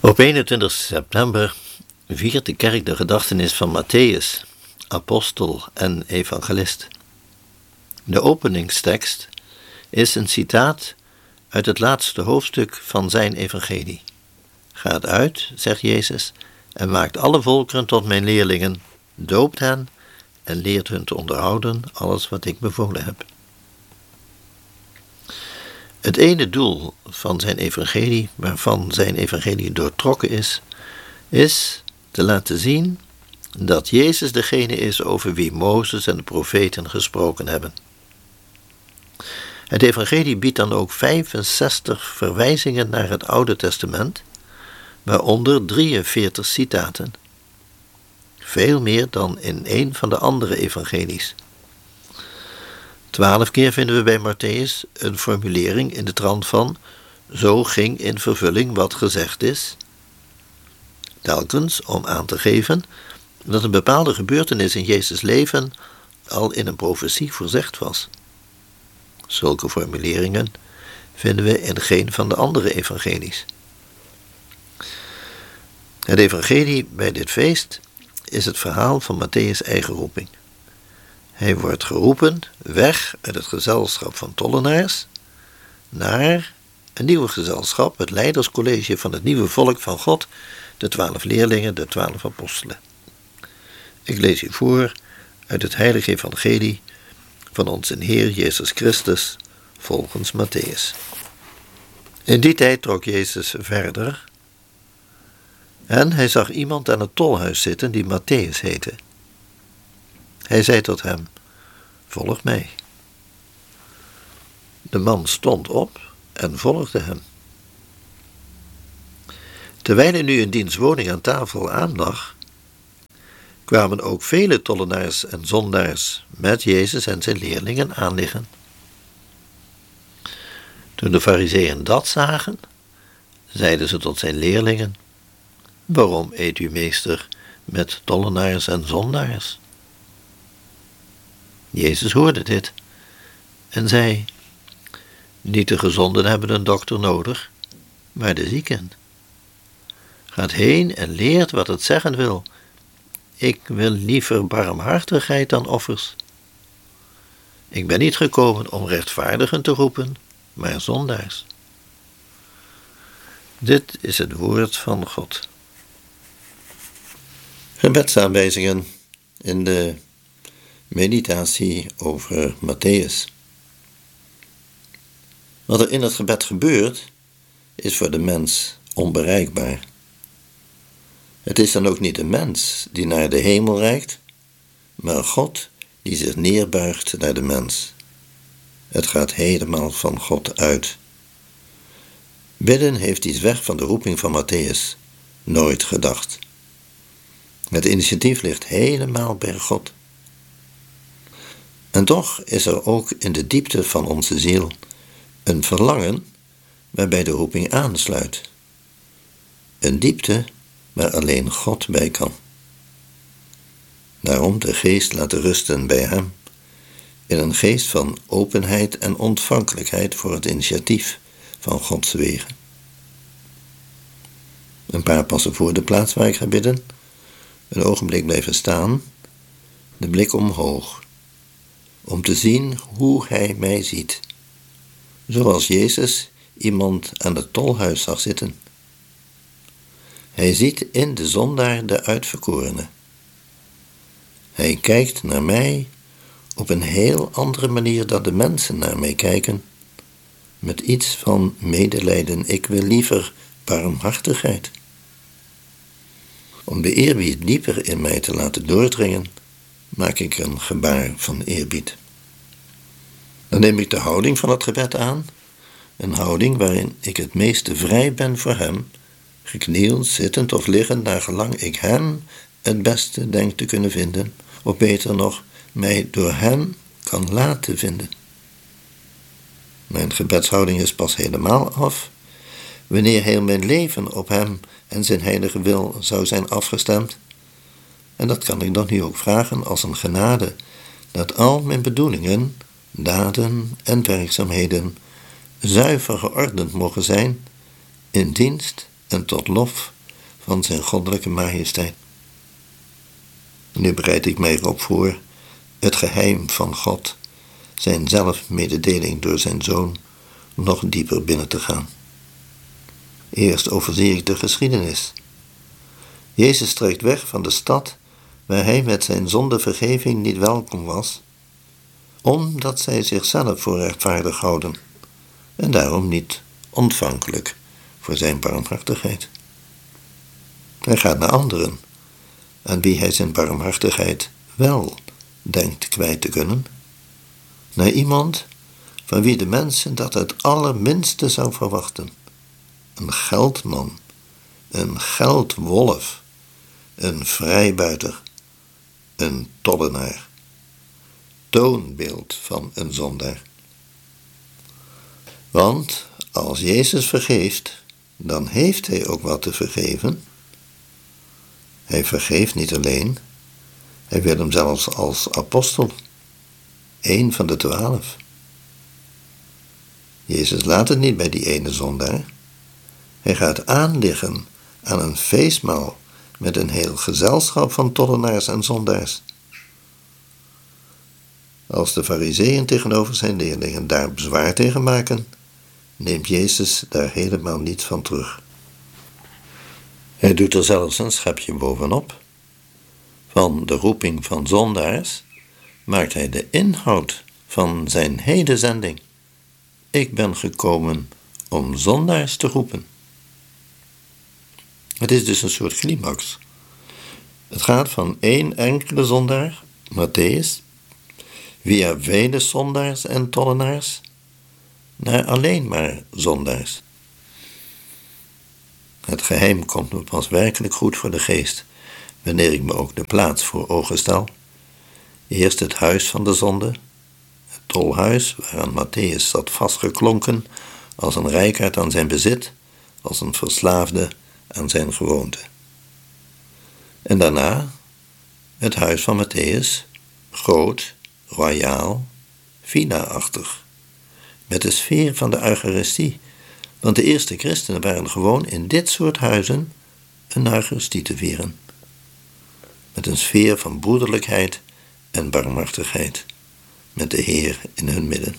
Op 21 september viert de kerk de gedachtenis van Mattheüs, apostel en evangelist. De openingstekst is een citaat uit het laatste hoofdstuk van zijn evangelie. Gaat uit, zegt Jezus, en maakt alle volkeren tot mijn leerlingen, doopt hen en leert hun te onderhouden alles wat ik bevolen heb. Het ene doel van zijn evangelie, waarvan zijn evangelie doortrokken is te laten zien dat Jezus degene is over wie Mozes en de profeten gesproken hebben. Het evangelie biedt dan ook 65 verwijzingen naar het Oude Testament, waaronder 43 citaten. Veel meer dan in een van de andere evangelies. 12 keer vinden we bij Mattheüs een formulering in de trant van: zo ging in vervulling wat gezegd is. Telkens om aan te geven dat een bepaalde gebeurtenis in Jezus' leven al in een profetie voorzegd was. Zulke formuleringen vinden we in geen van de andere evangelies. Het evangelie bij dit feest is het verhaal van Mattheüs' eigen roeping. Hij wordt geroepen weg uit het gezelschap van tollenaars naar een nieuw gezelschap, het leiderscollege van het nieuwe volk van God, de 12 leerlingen, de 12 apostelen. Ik lees u voor uit het heilige evangelie van onze Heer Jezus Christus volgens Mattheüs. In die tijd trok Jezus verder en hij zag iemand aan het tolhuis zitten die Mattheüs heette. Hij zei tot hem: volg mij. De man stond op en volgde hem. Terwijl hij nu in diens woning aan tafel aanlag, kwamen ook vele tollenaars en zondaars met Jezus en zijn leerlingen aanliggen. Toen de farizeeën dat zagen, zeiden ze tot zijn leerlingen: waarom eet uw meester met tollenaars en zondaars? Jezus hoorde dit en zei: niet de gezonden hebben een dokter nodig, maar de zieken. Gaat heen en leert wat het zeggen wil. Ik wil liever barmhartigheid dan offers. Ik ben niet gekomen om rechtvaardigen te roepen, maar zondaars. Dit is het woord van God. Gebedsaanwijzingen in de meditatie over Mattheüs. Wat er in het gebed gebeurt, is voor de mens onbereikbaar. Het is dan ook niet de mens die naar de hemel reikt, maar God die zich neerbuigt naar de mens. Het gaat helemaal van God uit. Bidden heeft iets weg van de roeping van Mattheüs nooit gedacht. Het initiatief ligt helemaal bij God. En toch is er ook in de diepte van onze ziel een verlangen waarbij de roeping aansluit. Een diepte waar alleen God bij kan. Daarom de geest laten rusten bij hem, in een geest van openheid en ontvankelijkheid voor het initiatief van Gods wegen. Een paar passen voor de plaats waar ik ga bidden, een ogenblik blijven staan, de blik omhoog, om te zien hoe hij mij ziet, zoals Jezus iemand aan het tolhuis zag zitten. Hij ziet in de zondaar de uitverkorene. Hij kijkt naar mij op een heel andere manier dan de mensen naar mij kijken, met iets van medelijden. Ik wil liever barmhartigheid. Om de eerbied dieper in mij te laten doordringen, maak ik een gebaar van eerbied. Dan neem ik de houding van het gebed aan, een houding waarin ik het meeste vrij ben voor hem, geknield, zittend of liggend, naar gelang ik hem het beste denk te kunnen vinden, of beter nog, mij door hem kan laten vinden. Mijn gebedshouding is pas helemaal af wanneer heel mijn leven op hem en zijn heilige wil zou zijn afgestemd. En dat kan ik dan nu ook vragen als een genade, dat al mijn bedoelingen, daden en werkzaamheden zuiver geordend mogen zijn in dienst en tot lof van zijn goddelijke majesteit. Nu bereid ik mij erop voor het geheim van God, zijn zelfmededeling door zijn Zoon, nog dieper binnen te gaan. Eerst overzie ik de geschiedenis. Jezus trekt weg van de stad waar hij met zijn zondevergeving niet welkom was, omdat zij zichzelf voor rechtvaardig houden en daarom niet ontvankelijk voor zijn barmhartigheid. Hij gaat naar anderen, aan wie hij zijn barmhartigheid wel denkt kwijt te kunnen, naar iemand van wie de mensen dat het allerminste zou verwachten. Een geldman, een geldwolf, een vrijbuiter, een tollenaar, toonbeeld van een zondaar. Want als Jezus vergeeft, dan heeft hij ook wat te vergeven. Hij vergeeft niet alleen, hij wil hem zelfs als apostel, 1 van de 12. Jezus laat het niet bij die ene zondaar. Hij gaat aanliggen aan een feestmaal met een heel gezelschap van tollenaars en zondaars. Als de farizeeën tegenover zijn leerlingen daar bezwaar tegen maken, neemt Jezus daar helemaal niets van terug. Hij doet er zelfs een schepje bovenop. Van de roeping van zondaars maakt hij de inhoud van zijn hele zending. Ik ben gekomen om zondaars te roepen. Het is dus een soort climax. Het gaat van één enkele zondaar, Mattheüs, via vele zondaars en tollenaars, naar alleen maar zondaars. Het geheim komt me pas werkelijk goed voor de geest, wanneer ik me ook de plaats voor ogen stel. Eerst het huis van de zonde, het tolhuis waaraan Mattheüs zat vastgeklonken als een rijkaard aan zijn bezit, als een verslaafde aan zijn gewoonte. En daarna het huis van Mattheüs, groot, royaal, villa-achtig, met de sfeer van de Eucharistie, want de eerste christenen waren gewoon in dit soort huizen een Eucharistie te vieren, met een sfeer van broederlijkheid en barmhartigheid, met de Heer in hun midden.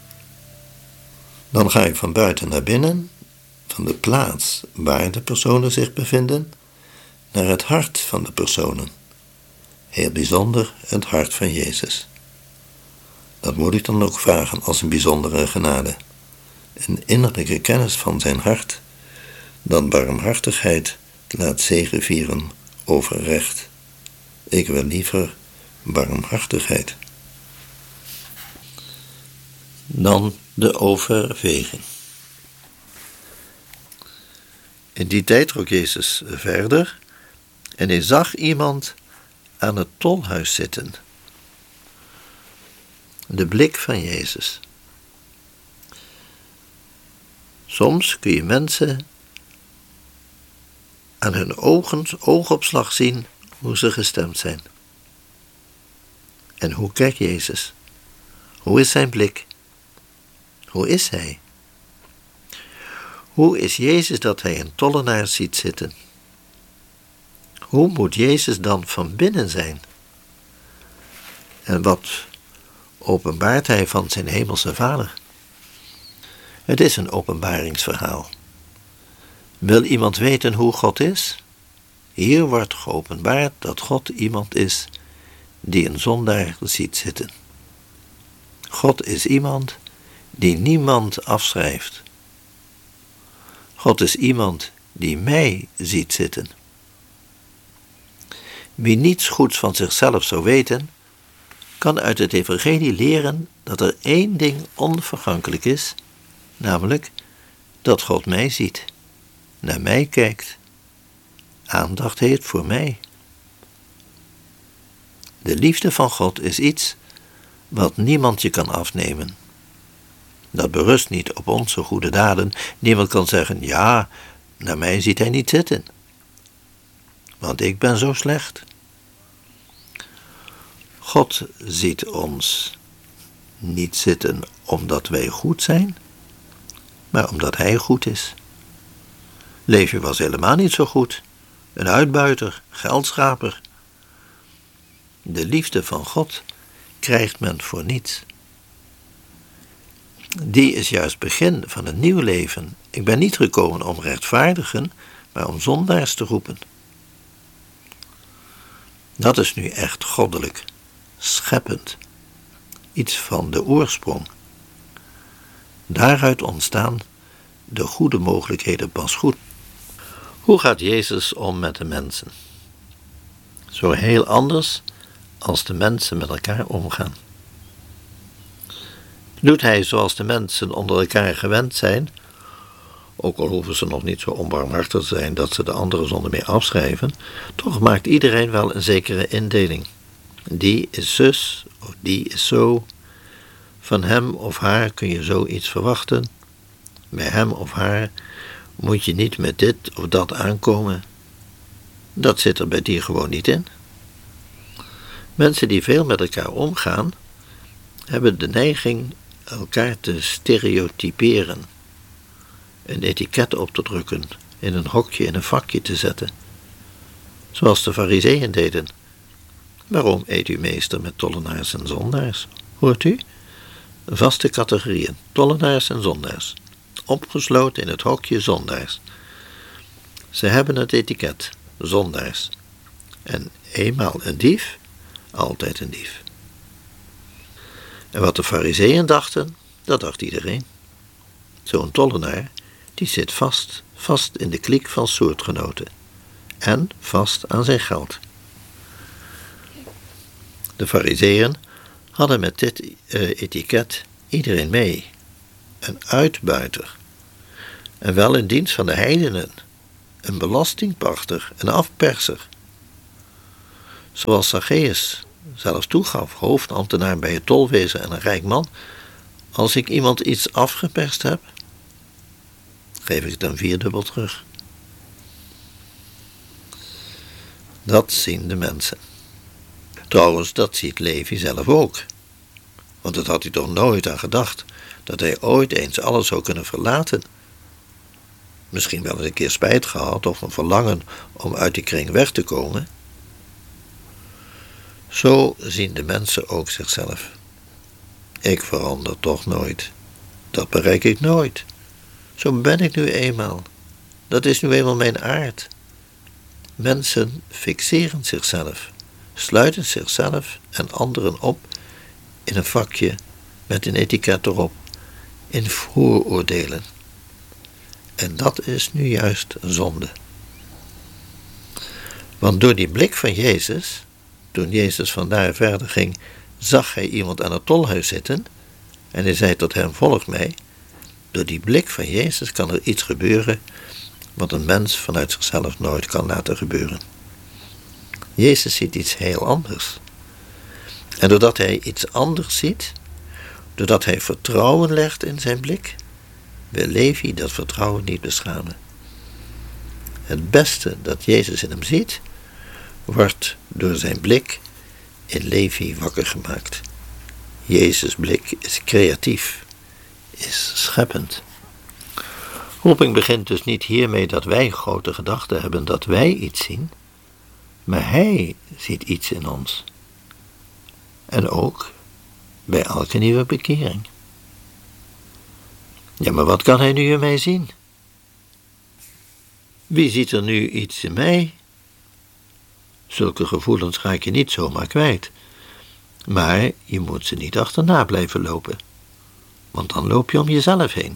Dan ga ik van buiten naar binnen, van de plaats waar de personen zich bevinden, naar het hart van de personen. Heel bijzonder het hart van Jezus. Dat moet ik dan ook vragen als een bijzondere genade. Een innerlijke kennis van zijn hart, dat barmhartigheid laat zegevieren over recht. Ik wil liever barmhartigheid. Dan de overweging. In die tijd trok Jezus verder en hij zag iemand aan het tolhuis zitten. De blik van Jezus. Soms kun je mensen aan hun oogopslag zien hoe ze gestemd zijn. En hoe kijkt Jezus? Hoe is zijn blik? Hoe is hij? Hoe is Jezus dat hij een tollenaar ziet zitten? Hoe moet Jezus dan van binnen zijn? En wat openbaart hij van zijn hemelse Vader? Het is een openbaringsverhaal. Wil iemand weten hoe God is? Hier wordt geopenbaard dat God iemand is die een zondaar ziet zitten. God is iemand die niemand afschrijft. God is iemand die mij ziet zitten. Wie niets goeds van zichzelf zou weten, kan uit het evangelie leren dat er één ding onvergankelijk is, namelijk dat God mij ziet, naar mij kijkt, aandacht heeft voor mij. De liefde van God is iets wat niemand je kan afnemen. Dat berust niet op onze goede daden. Niemand kan zeggen, ja, naar mij ziet hij niet zitten, want ik ben zo slecht. God ziet ons niet zitten omdat wij goed zijn, maar omdat hij goed is. Levi was helemaal niet zo goed, een uitbuiter, geldschaper. De liefde van God krijgt men voor niets. Die is juist begin van een nieuw leven. Ik ben niet gekomen om rechtvaardigen, maar om zondaars te roepen. Dat is nu echt goddelijk, scheppend, iets van de oorsprong. Daaruit ontstaan de goede mogelijkheden pas goed. Hoe gaat Jezus om met de mensen? Zo heel anders als de mensen met elkaar omgaan. Doet hij zoals de mensen onder elkaar gewend zijn, ook al hoeven ze nog niet zo onbarmhartig te zijn dat ze de anderen zonder meer afschrijven, toch maakt iedereen wel een zekere indeling. Die is zus, of die is zo. Van hem of haar kun je zoiets verwachten. Bij hem of haar moet je niet met dit of dat aankomen. Dat zit er bij die gewoon niet in. Mensen die veel met elkaar omgaan, hebben de neiging elkaar te stereotyperen, een etiket op te drukken, in een hokje, in een vakje te zetten. Zoals de Farizeeën deden. Waarom eet u meester met tollenaars en zondaars? Hoort u? Vaste categorieën, tollenaars en zondaars. Opgesloten in het hokje zondaars. Ze hebben het etiket, zondaars. En eenmaal een dief, altijd een dief. En wat de Farizeeën dachten, dat dacht iedereen. Zo'n tollenaar, die zit vast in de kliek van soortgenoten. En vast aan zijn geld. De Farizeeën hadden met dit etiket iedereen mee. Een uitbuiter. En wel in dienst van de heidenen. Een belastingpachter, een afperser. Zoals Zacchaeus zelf toegaf, hoofdambtenaar bij het tolwezen en een rijk man. Als ik iemand iets afgeperst heb, geef ik het dan 4-dubbel terug. Dat zien de mensen. Trouwens, dat ziet Levi zelf ook. Want dat had hij toch nooit aan gedacht, dat hij ooit eens alles zou kunnen verlaten. Misschien wel eens een keer spijt gehad of een verlangen om uit die kring weg te komen. Zo zien de mensen ook zichzelf. Ik verander toch nooit. Dat bereik ik nooit. Zo ben ik nu eenmaal. Dat is nu eenmaal mijn aard. Mensen fixeren zichzelf, sluiten zichzelf en anderen op in een vakje met een etiket erop, in vooroordelen. En dat is nu juist zonde. Want door die blik van Jezus, toen Jezus vandaar verder ging, zag hij iemand aan het tolhuis zitten en hij zei tot hem, volg mij. Door die blik van Jezus kan er iets gebeuren wat een mens vanuit zichzelf nooit kan laten gebeuren. Jezus ziet iets heel anders. En doordat hij iets anders ziet, doordat hij vertrouwen legt in zijn blik, wil Levi dat vertrouwen niet beschamen. Het beste dat Jezus in hem ziet, wordt door zijn blik in Levi wakker gemaakt. Jezus' blik is creatief, is scheppend. Roeping begint dus niet hiermee dat wij grote gedachten hebben, dat wij iets zien, maar hij ziet iets in ons. En ook bij elke nieuwe bekering. Ja, maar wat kan hij nu in mij zien? Wie ziet er nu iets in mij? Zulke gevoelens raak je niet zomaar kwijt. Maar je moet ze niet achterna blijven lopen. Want dan loop je om jezelf heen.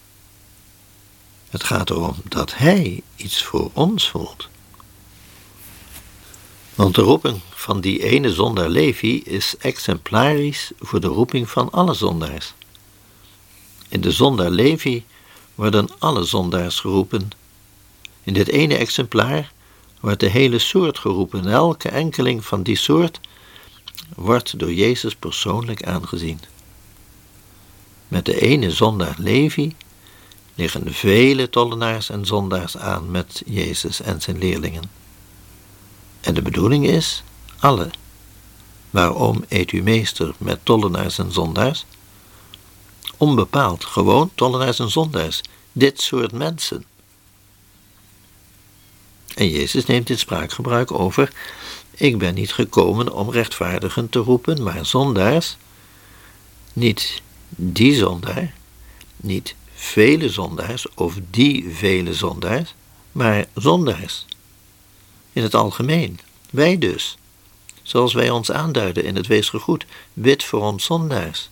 Het gaat erom dat hij iets voor ons voelt. Want de roeping van die ene zondaar Levi is exemplarisch voor de roeping van alle zondaars. In de zondaar Levi worden alle zondaars geroepen. In dit ene exemplaar wordt de hele soort geroepen. Elke enkeling van die soort wordt door Jezus persoonlijk aangezien. Met de ene zondaar Levi liggen vele tollenaars en zondaars aan met Jezus en zijn leerlingen. En de bedoeling is, alle. Waarom eet u meester met tollenaars en zondaars? Onbepaald, gewoon tollenaars en zondaars. Dit soort mensen. En Jezus neemt dit spraakgebruik over: ik ben niet gekomen om rechtvaardigen te roepen, maar zondaars. Niet die zondaar, niet vele zondaars of die vele zondaars, maar zondaars. In het algemeen, wij dus. Zoals wij ons aanduiden in het weesgegoed, bid voor ons zondaars.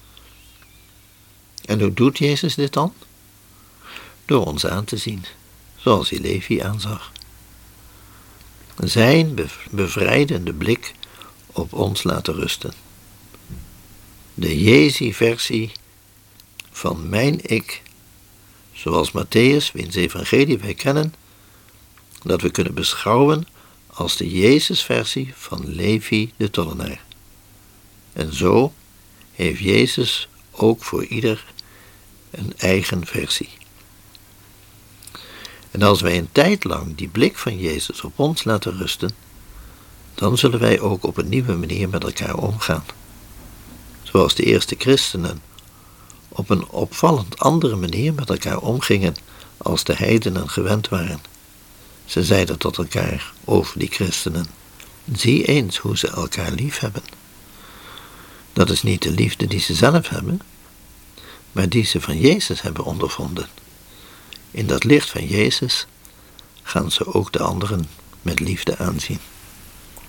En hoe doet Jezus dit dan? Door ons aan te zien, zoals hij Levi aanzag. Zijn bevrijdende blik op ons laten rusten. De Jezi-versie van mijn ik, zoals Matthäus, wiens evangelie wij kennen, dat we kunnen beschouwen als de Jezus-versie van Levi de tollenaar. En zo heeft Jezus ook voor ieder een eigen versie. En als wij een tijd lang die blik van Jezus op ons laten rusten, dan zullen wij ook op een nieuwe manier met elkaar omgaan. Zoals de eerste christenen op een opvallend andere manier met elkaar omgingen als de heidenen gewend waren. Ze zeiden tot elkaar over die christenen: zie eens hoe ze elkaar lief hebben. Dat is niet de liefde die ze zelf hebben, maar die ze van Jezus hebben ondervonden. In dat licht van Jezus gaan ze ook de anderen met liefde aanzien.